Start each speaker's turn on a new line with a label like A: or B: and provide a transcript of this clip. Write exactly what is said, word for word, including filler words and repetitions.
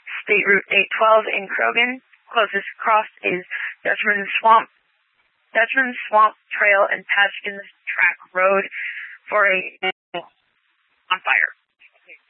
A: State Route eight twelve in Croghan. Closest cross is Dutchman Swamp, Dutchman Swamp Trail and Patchkins Track Road for a on fire.